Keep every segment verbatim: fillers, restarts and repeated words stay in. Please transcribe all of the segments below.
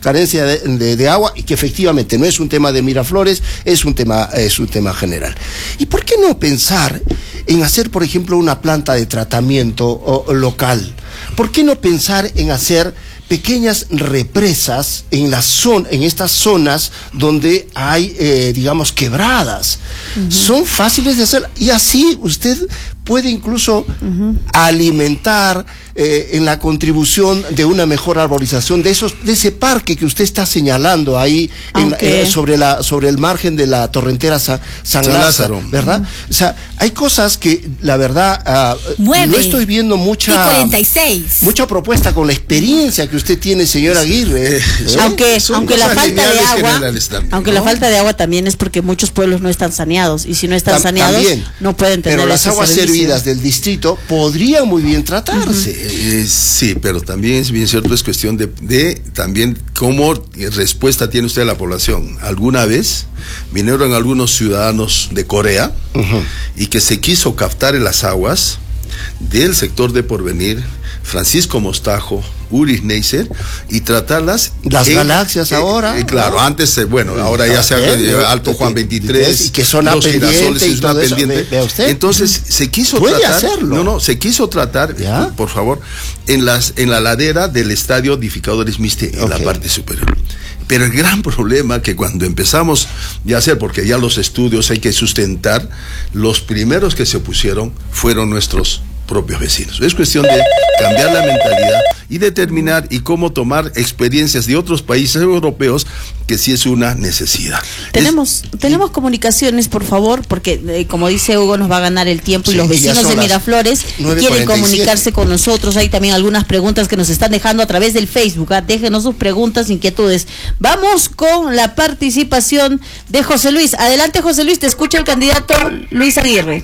carencia de, de, de agua, y que efectivamente no es un tema de Miraflores, es un tema, es un tema general. ¿Y por qué no pensar en hacer, por ejemplo, una planta de tratamiento o, local? ¿Por qué no pensar en hacer pequeñas represas en la zona, en estas zonas donde hay, eh, digamos, quebradas? Uh-huh. Son fáciles de hacer, y así usted puede incluso uh-huh. alimentar eh, en la contribución de una mejor arborización de esos, de ese parque que usted está señalando ahí en, okay. eh, sobre la sobre el margen de la torrentera Sa, San, San Lázaro, Lázaro, ¿verdad? Uh-huh. O sea, hay cosas que la verdad uh, no estoy viendo mucha cuarenta y seis mucha propuesta con la experiencia que usted tiene, señor Aguirre. ¿eh? Son, aunque son aunque la falta de agua, también, aunque ¿no? la falta de agua también es porque muchos pueblos no están saneados, y si no están Tam, saneados también, no pueden tener pero las aguas servicio. servidas del distrito podrían muy bien tratarse. Uh-huh. Eh, sí, pero también es bien cierto, es cuestión de, de también cómo respuesta tiene usted a la población. Alguna vez vinieron algunos ciudadanos de Corea uh-huh. y que se quiso captar en las aguas del sector de Porvenir, Francisco Mostajo, Uris Neisser, y tratarlas las en, galaxias eh, ahora eh, claro, ¿no? antes eh, bueno, ahora ya se ha Alto Juan veintitrés, y que son los girasoles y una pendiente. ¿Ve usted? Entonces se quiso ¿Puede tratar hacerlo? no no se quiso tratar ¿Ya? por favor en las en la ladera del estadio Edificadores Miste, en okay. la parte superior. Pero el gran problema que cuando empezamos ya a hacer, porque ya los estudios hay que sustentar, los primeros que se opusieron fueron nuestros propios vecinos. Es cuestión de cambiar la mentalidad y determinar y cómo tomar experiencias de otros países europeos, que sí es una necesidad. Tenemos es, tenemos comunicaciones, por favor, porque eh, como dice Hugo, nos va a ganar el tiempo, sí, y los vecinos de Miraflores quieren comunicarse con nosotros. Hay también algunas preguntas que nos están dejando a través del Facebook. ¿eh? Déjenos sus preguntas, inquietudes. Vamos con la participación de José Luis. Adelante, José Luis, te escucha el candidato Luis Aguirre.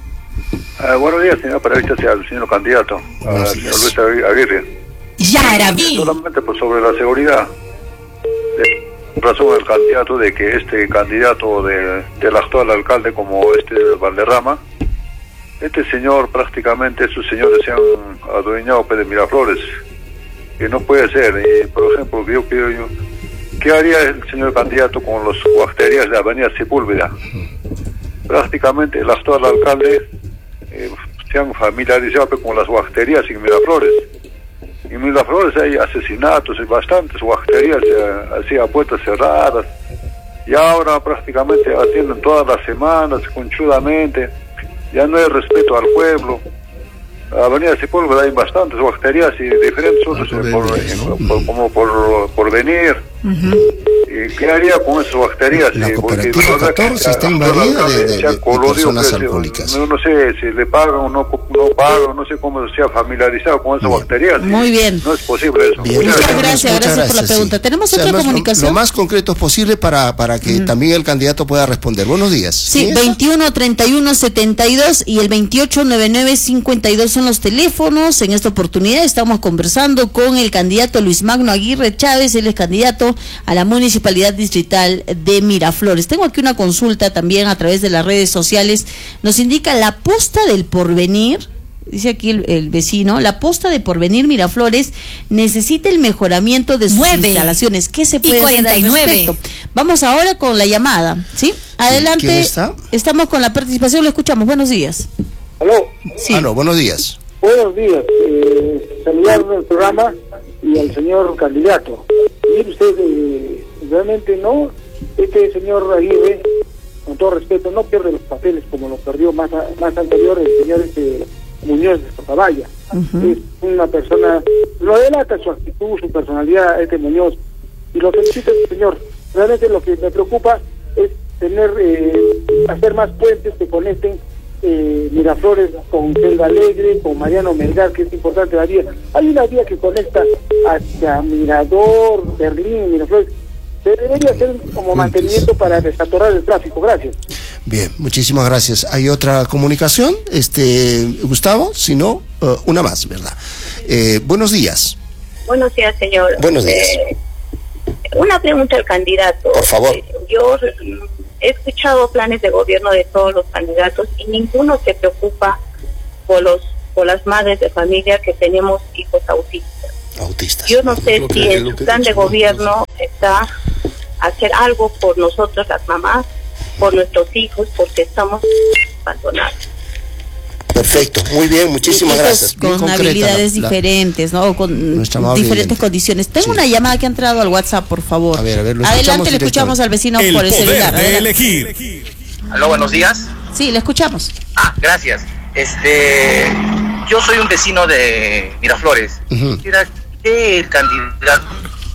Uh, buenos días, señor periodista, al señor candidato, al señor Luis Aguirre. Ya era bien. Solamente pues, sobre la seguridad. De razón el candidato de que este candidato de, del actual alcalde, como este Valderrama, este señor prácticamente, estos señores se han adueñado de Miraflores, que no puede ser. Y, por ejemplo, yo quiero yo, ¿qué haría el señor candidato con los guasterías de Avenida Sepúlveda? Prácticamente el actual alcalde eh, se han familiarizado con las guasterías en Miraflores. En Miraflores hay asesinatos, hay bastantes guasterías eh, así a puertas cerradas, y ahora prácticamente atienden todas las semanas conchudamente, ya no hay respeto al pueblo. Avenida Sepúlveda hay bastantes guasterías y diferentes otros, eh, por, eh, por, como por, por venir. Uh-huh. ¿Y qué haría con esas guasterías? La cooperativa catorce está invadida de, de, de, de personas alcohólicas. No, no sé si le pagan o no, no pagan, no sé cómo se ha familiarizado con esas guasterías. Muy bien. No es posible eso. Bien. Muchas, Muchas gracias, gracias, gracias por la pregunta. Sí. ¿Tenemos o sea, otra comunicación? Lo, lo más concreto posible para, para que uh-huh. también el candidato pueda responder. Buenos días. Sí, veintiuno treinta y uno setenta y dos y el veintiocho noventa y nueve cincuenta y dos son los teléfonos. En esta oportunidad estamos conversando con el candidato Luis Magno Aguirre Chávez. Él es candidato a la Municipalidad Distrital de Miraflores. Tengo aquí una consulta también a través de las redes sociales. Nos indica la posta del Porvenir, dice aquí el, el vecino, la posta de Porvenir Miraflores necesita el mejoramiento de sus nueve instalaciones. ¿Qué se puede hacer al respecto? Vamos ahora con la llamada, ¿sí? Adelante. ¿Quién está? Estamos con la participación, lo escuchamos. Buenos días. Aló. Sí. Aló, buenos días. Buenos días. Eh, saludarlo al programa y al señor candidato. Mire usted, eh, realmente no, este señor Aguirre, con todo respeto, no pierde los papeles como lo perdió más a, más anterior el señor este Muñoz de Sotavalla. Uh-huh. Es una persona, lo delata su actitud, su personalidad, este Muñoz, y lo felicito este señor. Realmente lo que me preocupa es tener, eh, hacer más puentes que conecten eh, Miraflores con Selva Alegre, con Mariano Melgar, que es importante la vía. Hay una vía que conecta hacia Mirador, Berlín, Miraflores. Se debería hacer como mantenimiento para desatorar el tráfico. Gracias. Bien, muchísimas gracias. ¿Hay otra comunicación, este Gustavo? Si no, uh, una más, ¿verdad? Eh, buenos días. Buenos días, señor. Buenos días. Eh, una pregunta al candidato. Por favor. Eh, yo he escuchado planes de gobierno de todos los candidatos y ninguno se preocupa por los por las madres de familia que tenemos hijos autistas. Autistas. Yo no sé si en su plan de gobierno eh, pueda hacer algo por nosotros las mamás, por nuestros hijos, porque estamos abandonados. Perfecto, muy bien, muchísimas gracias. Con concreta, habilidades la, diferentes, ¿no? O con diferentes oyente. condiciones. Tengo sí. una llamada que ha entrado al WhatsApp, por favor. A ver, a ver, lo Adelante, le escuchamos al vecino el por el celular. De elegir. Aló, buenos días. Sí, le escuchamos. Ah, gracias. Este, yo soy un vecino de Miraflores. Uh-huh. Quisiera que el candidato,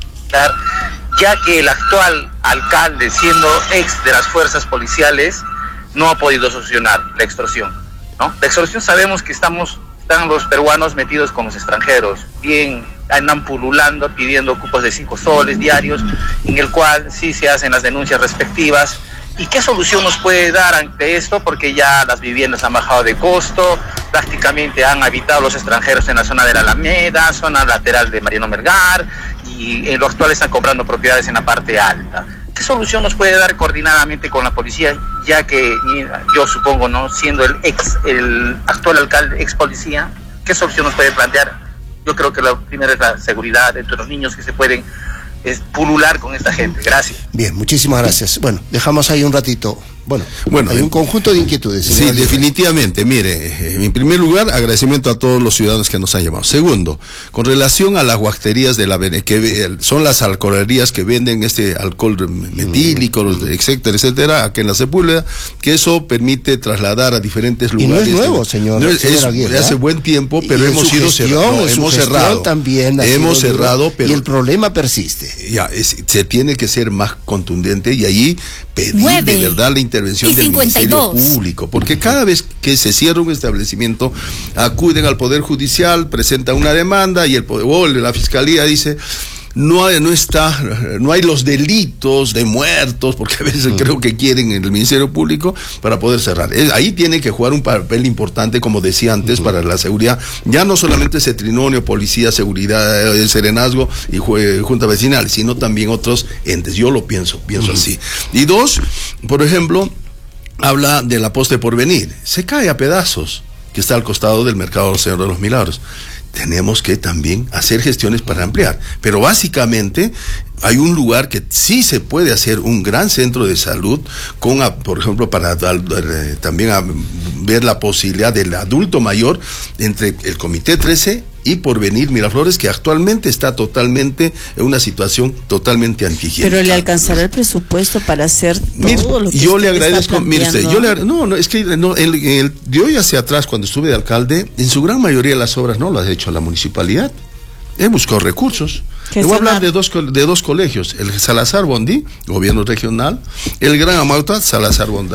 ya que el actual alcalde, siendo ex de las fuerzas policiales, no ha podido solucionar la extorsión. ¿No? La extorsión sabemos que estamos, están los peruanos metidos con los extranjeros, bien andan pululando pidiendo cupos de cinco soles diarios, en el cual sí se hacen las denuncias respectivas. ¿Y qué solución nos puede dar ante esto? Porque ya las viviendas han bajado de costo, prácticamente han habitado los extranjeros en la zona de la Alameda, zona lateral de Mariano Melgar, y en lo actual están comprando propiedades en la parte alta. ¿Qué solución nos puede dar coordinadamente con la policía, ya que yo supongo, no siendo el ex, el actual alcalde ex policía, qué solución nos puede plantear? Yo creo que la primera es la seguridad entre los niños que se pueden es, pulular con esta gente. Gracias. Bien, muchísimas gracias. Bueno, dejamos ahí un ratito. Bueno, bueno, hay un conjunto de inquietudes. Sí, definitivamente. Mire, en primer lugar, agradecimiento a todos los ciudadanos que nos han llamado. Segundo, con relación a las guacterías de la que son las alcoholerías que venden este alcohol metílico, mm. etcétera, etcétera, aquí en la Sepúlveda, que eso permite trasladar a diferentes lugares. Y no es nuevo, señor. No es, es de hace buen tiempo, pero hemos ido cerrado. Hemos cerrado. También hemos cerrado, pero y el problema persiste. Ya, es, se tiene que ser más contundente y ahí pedir Nueve. de verdad la intervención del Ministerio Público, porque cada vez que se cierra un establecimiento acuden al Poder Judicial, presentan una demanda y el o la Fiscalía dice no hay, no está, no hay los delitos de muertos, porque a veces mm. creo que quieren en el Ministerio Público para poder cerrar. Ahí tiene que jugar un papel importante, como decía antes, mm. para la seguridad, ya no solamente ese trinomio, policía, seguridad, el serenazgo y junta vecinal, sino también otros entes. Yo lo pienso, pienso mm. así. Y dos, por ejemplo, habla de la Poste Porvenir, se cae a pedazos, que está al costado del Mercado del Señor de los Milagros. Tenemos que también hacer gestiones para ampliar, pero básicamente hay un lugar que sí se puede hacer un gran centro de salud, con, por ejemplo, para eh, también a ver la posibilidad del adulto mayor entre el Comité trece y Porvenir Miraflores, que actualmente está totalmente en una situación totalmente antihigiénica. Pero le alcanzará el presupuesto para hacer todo mire, lo que yo le agradezco, mire usted, yo le no, no, es que no, el, el, de hoy hacia atrás, cuando estuve de alcalde, en su gran mayoría las obras no las ha hecho la municipalidad. He buscado recursos. Le voy a hablar de dos, de dos colegios, el Salazar Bondí, gobierno regional, el Gran Amauta, Salazar Bondí,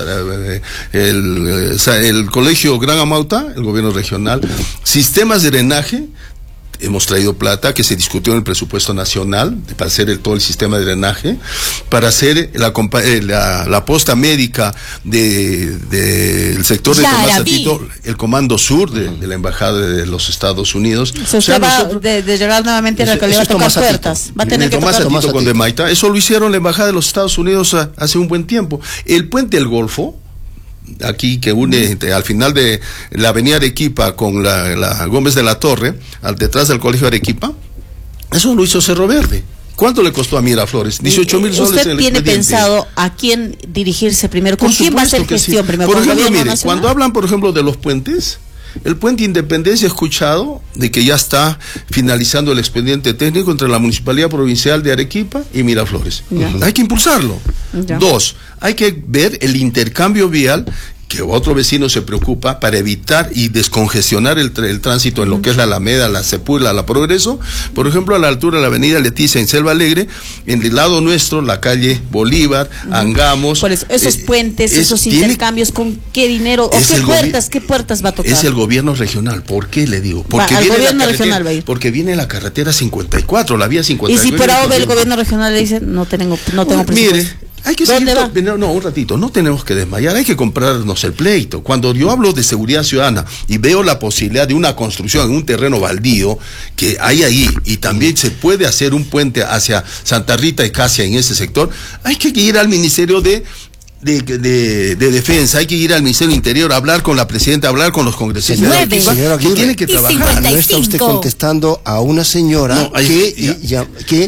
el, el, el colegio Gran Amauta, el gobierno regional, sistemas de drenaje. Hemos traído plata que se discutió en el presupuesto nacional para hacer el, todo el sistema de drenaje, para hacer la, la, la posta médica del de, de sector de Tomás Atito, el Comando Sur de, de la Embajada de los Estados Unidos. Se o sea, va nosotros, de, de llegar nuevamente a la que le va a tocar puertas. Va a tener que Tomás Atito con de Maita. Eso lo hicieron la Embajada de los Estados Unidos a, hace un buen tiempo. El puente del Golfo, aquí que une al final de la avenida Arequipa con la, la Gómez de la Torre, al detrás del colegio Arequipa, eso lo hizo Cerro Verde. ¿Cuánto le costó a Miraflores? dieciocho mil soles. ¿Usted tiene pensado a quién dirigirse primero? ¿Con quién va a hacer gestión sí. primero? Por ejemplo, mire, cuando hablan, por ejemplo, de los puentes, el puente Independencia, he escuchado de que ya está finalizando el expediente técnico entre la Municipalidad Provincial de Arequipa y Miraflores. Ya. Hay que impulsarlo. Ya. Dos, hay que ver el intercambio vial, que otro vecino se preocupa para evitar y descongestionar el, el tránsito en lo que es la Alameda, la Sepúlveda, la Progreso. Por ejemplo, a la altura de la avenida Leticia en Selva Alegre, en el lado nuestro, la calle Bolívar, uh-huh. Angamos. Por eso, esos eh, puentes, es, esos tiene, intercambios, ¿con qué dinero? ¿O qué puertas, qué puertas va a tocar? Es el gobierno regional. ¿Por qué le digo? Porque va, viene al gobierno la regional va a ir. Porque viene la carretera cincuenta y cuatro, la vía cincuenta y cuatro. Y si por ahora el gobierno regional le dice, no tengo, no tengo presupuesto. Mire, hay que seguir, no, no, un ratito, no tenemos que desmayar, hay que comprarnos el pleito. Cuando yo hablo de seguridad ciudadana y veo la posibilidad de una construcción en un terreno baldío que hay ahí, y también se puede hacer un puente hacia Santa Rita y Casia en ese sector, hay que ir al Ministerio de De, de, de defensa, hay que ir al Ministerio del Interior a hablar con la presidenta, a hablar con los congresistas. Nueve. Señora, que tiene que trabajar. cincuenta y cinco. No está usted contestando a una señora no, ahí, que, ya. Ya, que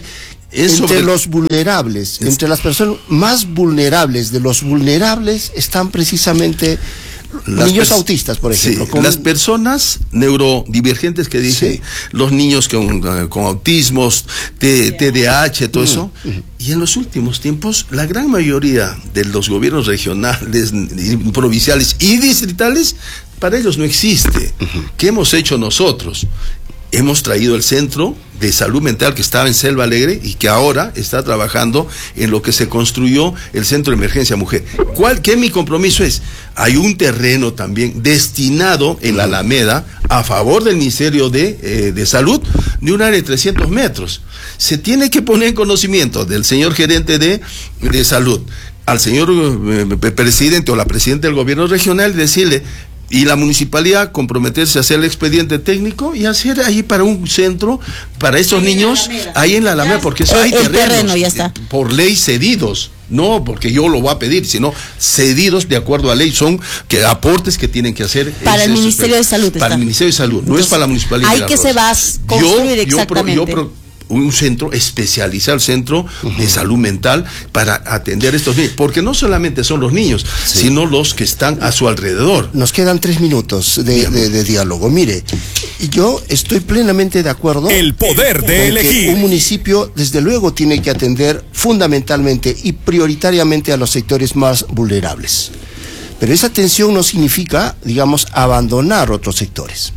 Es entre sobre... los vulnerables, es... entre las personas más vulnerables de los vulnerables están precisamente las niños autistas, por ejemplo. Sí, con... las personas neurodivergentes que dicen, sí. los niños con, con autismos, T, T D A H, todo mm. eso. Mm. Y en los últimos tiempos, la gran mayoría de los gobiernos regionales, provinciales y distritales, para ellos no existe. Uh-huh. ¿Qué hemos hecho nosotros? Hemos traído el centro de salud mental que estaba en Selva Alegre y que ahora está trabajando en lo que se construyó el centro de emergencia mujer. ¿Cuál, qué mi compromiso es? Hay un terreno también destinado en la Alameda a favor del Ministerio de, eh, de Salud de un área de trescientos metros. Se tiene que poner en conocimiento del señor gerente de, de salud, al señor eh, presidente o la presidenta del gobierno regional, decirle, y la municipalidad comprometerse a hacer el expediente técnico y hacer ahí para un centro para estos ahí niños ahí en la Alameda, porque eso hay terrenos terreno, ya está. por ley cedidos, no porque yo lo voy a pedir, sino cedidos de acuerdo a ley, son que aportes que tienen que hacer para el Ministerio de Salud, para el Ministerio de Salud, no es para la municipalidad. Hay que se va a construir exactamente. Yo, yo pro, un centro especializado, centro uh-huh. de salud mental para atender a estos niños, porque no solamente son los niños, sí. sino los que están a su alrededor. Nos quedan tres minutos de, de, de diálogo. Mire, yo estoy plenamente de acuerdo. El poder de elegir. Un municipio, desde luego, tiene que atender fundamentalmente y prioritariamente a los sectores más vulnerables. Pero esa atención no significa, digamos, abandonar otros sectores.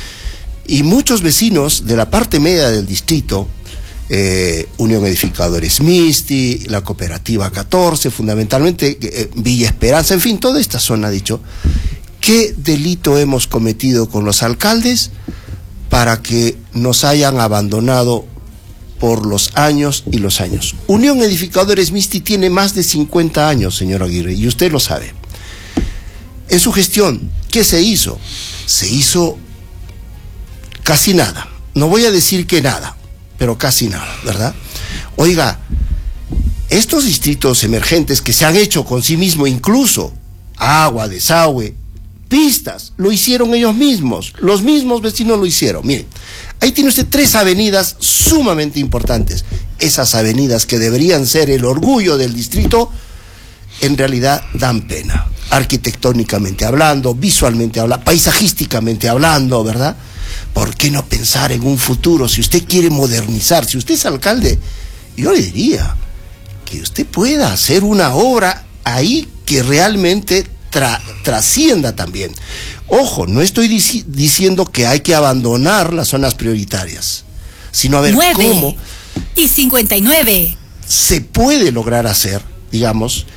Y muchos vecinos de la parte media del distrito, Eh, Unión Edificadores Misti, la Cooperativa catorce, fundamentalmente eh, Villa Esperanza, en fin, toda esta zona, ha dicho, ¿qué delito hemos cometido con los alcaldes para que nos hayan abandonado por los años y los años? Unión Edificadores Misti tiene más de cincuenta años, señor Aguirre, y usted lo sabe. En su gestión, ¿qué se hizo? Se hizo casi nada. No voy a decir que nada, pero casi nada, ¿verdad? Oiga, estos distritos emergentes que se han hecho con sí mismos, incluso agua, desagüe, pistas, lo hicieron ellos mismos, los mismos vecinos lo hicieron. Miren, ahí tiene usted tres avenidas sumamente importantes. Esas avenidas que deberían ser el orgullo del distrito, en realidad dan pena, arquitectónicamente hablando, visualmente hablando, paisajísticamente hablando, ¿verdad? ¿Por qué no pensar en un futuro? Si usted quiere modernizar, si usted es alcalde, yo le diría que usted pueda hacer una obra ahí que realmente tra trascienda también. Ojo, no estoy dic diciendo que hay que abandonar las zonas prioritarias, sino a ver cómo y cincuenta y nueve se puede lograr hacer, digamos,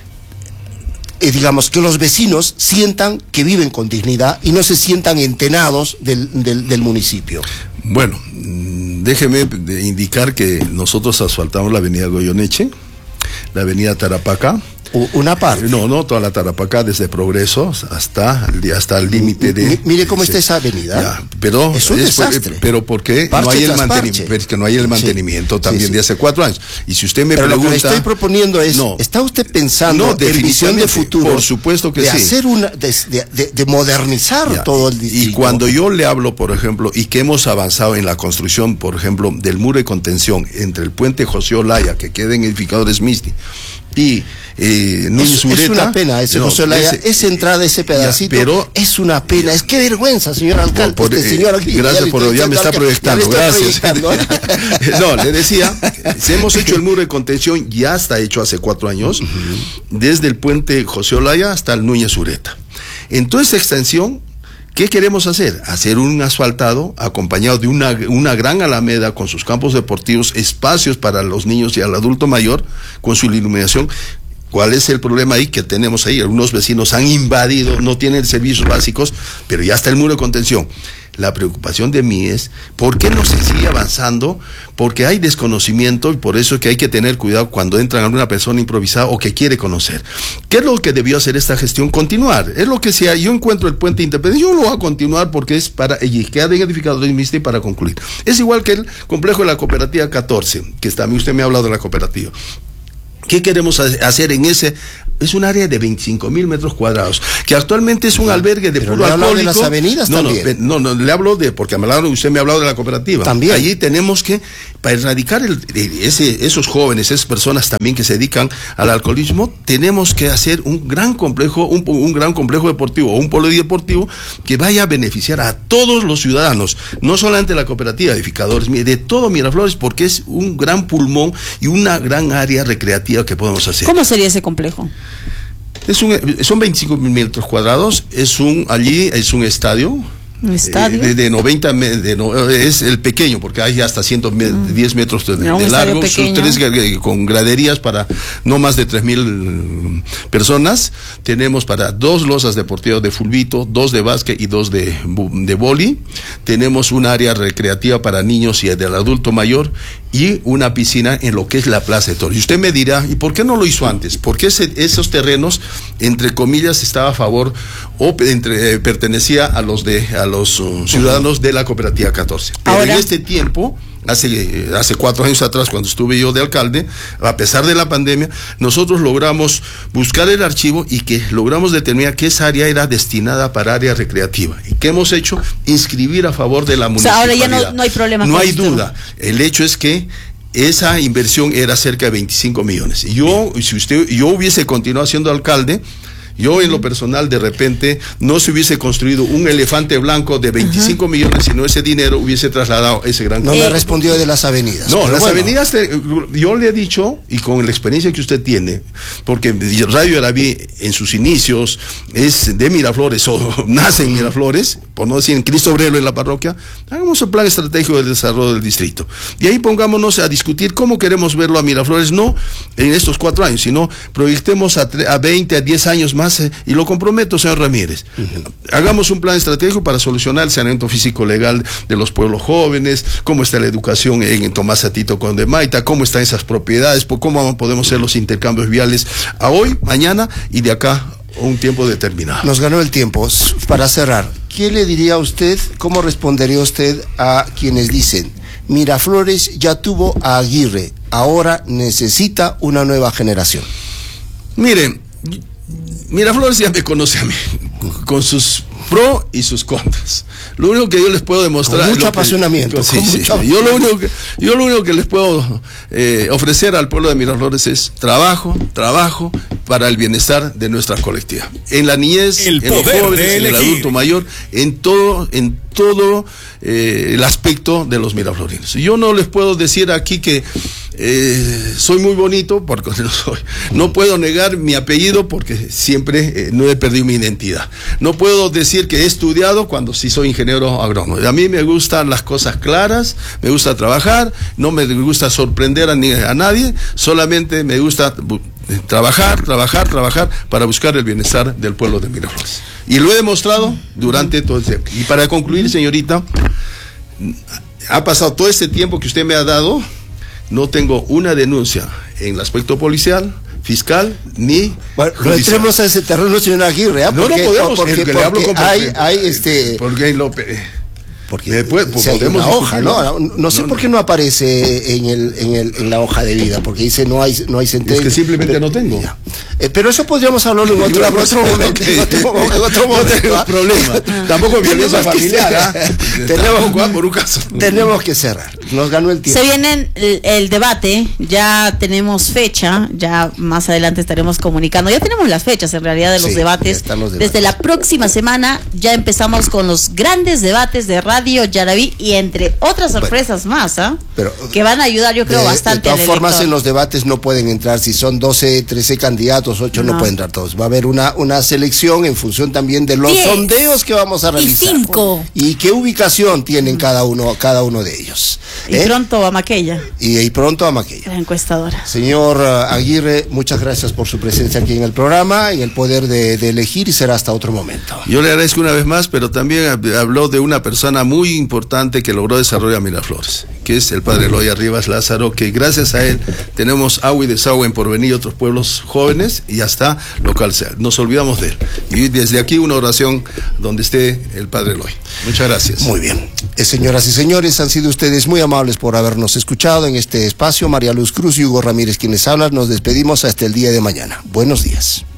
Eh, digamos, que los vecinos sientan que viven con dignidad y no se sientan entenados del, del, del municipio. Bueno, déjeme indicar que nosotros asfaltamos la avenida Goyoneche, la avenida Tarapacá. Una parte. No, no, toda la Tarapacá, desde Progreso hasta, hasta el límite de... Mire cómo está esa avenida. Ya, pero es un es, desastre. Pero ¿por qué no hay el mantenimiento? Es que no hay el mantenimiento sí, también sí, sí. de hace cuatro años. Y si usted me pero pregunta... lo que le estoy proponiendo es, no, ¿está usted pensando no, en visión de futuro? Por supuesto que de sí. Hacer una, de, de, de modernizar ya, todo el distrito. Y cuando yo le hablo, por ejemplo, y que hemos avanzado en la construcción, por ejemplo, del muro de contención entre el puente José Olaya, que queda en Edificadores Misti, y eh, Núñez Ureta. Es una pena ese no, José Olaya, ese, esa entrada, ese pedacito, ya, pero, es una pena, es que vergüenza, señor alcalde. Por, por, este señor aquí, gracias ya por, ya me está proyectando, gracias. Proyectando. No, le decía, si hemos hecho el muro de contención, ya está hecho hace cuatro años, uh-huh. desde el puente José Olaya hasta el Núñez Ureta. En toda esa extensión, ¿qué queremos hacer? Hacer un asfaltado acompañado de una, una gran alameda con sus campos deportivos, espacios para los niños y al adulto mayor, con su iluminación. ¿Cuál es el problema ahí que tenemos ahí? Algunos vecinos han invadido, no tienen servicios básicos, pero ya está el muro de contención. La preocupación de mí es, ¿por qué no se sigue avanzando? Porque hay desconocimiento y por eso es que hay que tener cuidado cuando entra alguna persona improvisada o que quiere conocer. ¿Qué es lo que debió hacer esta gestión? Continuar. Es lo que sea, yo encuentro el puente Independencia, yo lo voy a continuar porque es para, y queda en Edificadores Misti para concluir. Es igual que el complejo de la Cooperativa catorce, que está, usted me ha hablado de la cooperativa. ¿Qué queremos hacer en ese es un área de veinticinco mil metros cuadrados, que actualmente es un albergue de pero puro le hablo alcohólico. de las avenidas no, también. No, no, no, le hablo de, porque me hablaron, usted me ha hablado de la cooperativa. También. Allí tenemos que, para erradicar el, ese, esos jóvenes, esas personas también que se dedican al alcoholismo, tenemos que hacer un gran complejo, un, un gran complejo deportivo, un polideportivo que vaya a beneficiar a todos los ciudadanos, no solamente la cooperativa de edificadores, de todo Miraflores, porque es un gran pulmón y una gran área recreativa que podemos hacer. ¿Cómo sería ese complejo? Es un, son veinticinco mil metros cuadrados, es un, allí es un estadio. ¿Un estadio? Eh, de, de noventa, de no, es el pequeño, porque hay hasta ciento diez metros de, no, de largo, sus tres, eh, con graderías para no más de tres mil personas. Tenemos para dos losas deportivas de fulbito, dos de básquet y dos de, de boli. Tenemos un área recreativa para niños y del adulto mayor y una piscina en lo que es la Plaza de Toros. Y usted me dirá, ¿y por qué no lo hizo antes? Porque ese, esos terrenos, entre comillas, estaba a favor o entre, eh, pertenecía a los de a los uh, ciudadanos de la cooperativa catorce. Pero ahora, en este tiempo, hace, hace cuatro años atrás, cuando estuve yo de alcalde, a pesar de la pandemia, nosotros logramos buscar el archivo y que logramos determinar que esa área era destinada para área recreativa. ¿Y qué hemos hecho? Inscribir a favor de la municipalidad. O sea, ahora ya no, no hay problema. No con hay esto. duda. El hecho es que esa inversión era cerca de veinticinco millones. Y yo, si usted, yo hubiese continuado siendo alcalde, yo en lo personal de repente no se hubiese construido un elefante blanco de veinticinco uh-huh. millones, sino ese dinero hubiese trasladado ese gran... No eh, me respondió de las avenidas. No, las bueno. avenidas, te, yo le he dicho, y con la experiencia que usted tiene, porque Radio Yaraví en sus inicios es de Miraflores, o nace en Miraflores, por no decir en Cristo Obrero en la parroquia, hagamos un plan estratégico de desarrollo del distrito. Y ahí pongámonos a discutir cómo queremos verlo a Miraflores, no en estos cuatro años, sino proyectemos a, a veinte, a diez años más. Y lo comprometo, señor Ramírez. Uh-huh. Hagamos un plan estratégico para solucionar el saneamiento físico legal de los pueblos jóvenes, cómo está la educación en, en Tomás Atito Conde Maita, cómo están esas propiedades, cómo podemos hacer los intercambios viales a hoy, mañana y de acá a un tiempo determinado. Nos ganó el tiempo. Para cerrar, ¿qué le diría a usted, cómo respondería usted a quienes dicen, Miraflores ya tuvo a Aguirre, ahora necesita una nueva generación? Miren, Miraflores ya me conoce a mí, con sus pros y sus contras. Lo único que yo les puedo demostrar... Con mucho que, apasionamiento. Sí, con sí, mucho... Yo, lo único que, yo lo único que les puedo eh, ofrecer al pueblo de Miraflores es trabajo, trabajo para el bienestar de nuestra colectiva. En la niñez, el en los jóvenes, en el adulto mayor, en todo, en todo eh, el aspecto de los miraflorinos. Yo no les puedo decir aquí que eh, soy muy bonito, porque no soy. No puedo negar mi apellido porque siempre eh, no he perdido mi identidad. No puedo decir que he estudiado cuando sí soy ingeniero agrónomo. A mí me gustan las cosas claras, me gusta trabajar, no me gusta sorprender a, ni, a nadie, solamente me gusta trabajar, trabajar, trabajar para buscar el bienestar del pueblo de Miraflores. Y lo he demostrado durante todo el tiempo. Y para concluir, señorita, ha pasado todo este tiempo que usted me ha dado, no tengo una denuncia en el aspecto policial, fiscal, ni bueno, no entremos a ese terreno, señor Aguirre, ¿eh? No, porque, no podemos, porque, porque, le hablo con hay, hay este... porque lo... Porque Después, pues, si hay una hoja, ¿no? No, no sé no, por qué no aparece en el, en el en la hoja de vida, porque dice no hay no hay sentencia. Es que simplemente pero, no tengo. Eh, pero eso podríamos hablarlo en otro, en otro momento. En otro, en otro momento. No problema. Tampoco violencia familiar. ¿eh? Tenemos, por un caso. Tenemos que cerrar. Nos ganó el tiempo. Se viene el, el debate, ya tenemos fecha, ya más adelante estaremos comunicando. Ya tenemos las fechas en realidad de los, sí, debates. los debates. Desde la próxima semana ya empezamos con los grandes debates de Radio Yaraví y entre otras sorpresas bueno, más, ¿ah? ¿eh? Que van a ayudar, yo creo, de, bastante. De todas formas, en los debates no pueden entrar, si son doce, trece candidatos, ocho no, no pueden entrar todos. Va a haber una, una selección en función también de los diez sondeos que vamos a realizar. Y cinco. Y qué ubicación tienen cada uno, cada uno de ellos. Y ¿eh? pronto a Maquella. Y, y pronto a Maquella. La encuestadora. Señor Aguirre, muchas gracias por su presencia aquí en el programa y el poder de, de elegir, y será hasta otro momento. Yo le agradezco una vez más, pero también habló de una persona muy importante que logró desarrollar Miraflores, que es el padre Eloy Arribas Lázaro, que gracias a él tenemos agua y desagüe en Porvenir y otros pueblos jóvenes, Chávez y hasta local sea. Nos olvidamos de él. Y desde aquí una oración donde esté el Padre Eloy. Muchas gracias. Muy bien. Eh, señoras y señores, han sido ustedes muy amables por habernos escuchado en este espacio. María Luz Cruz y Hugo Ramírez quienes hablan. Nos despedimos hasta el día de mañana. Buenos días.